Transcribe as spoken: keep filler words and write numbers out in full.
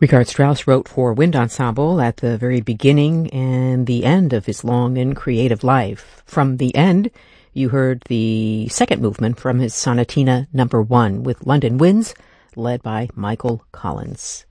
Richard Strauss wrote for wind ensemble at the very beginning and the end of his long and creative life. From the end, you heard the second movement from his Sonatina number one with London Winds, led by Michael Collins.